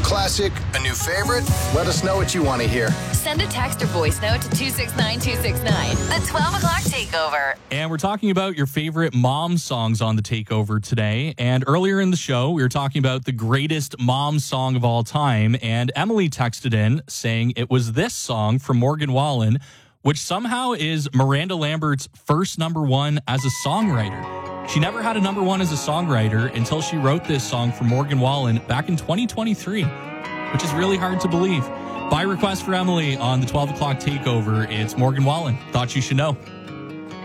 classic, a new favorite? Let us know what you want to hear. Send a text or voice note to 269-269. The 12 o'clock takeover. And we're talking about your favorite mom songs on the takeover today. And earlier in the show, we were talking about the greatest mom song of all time. And Emily texted in saying it was this song from Morgan Wallen, which somehow is Miranda Lambert's first number one as a songwriter. She never had a number one as a songwriter until she wrote this song for Morgan Wallen back in 2023, which is really hard to believe. By request for Emily on the 12 o'clock takeover, it's Morgan Wallen. Thought You Should Know.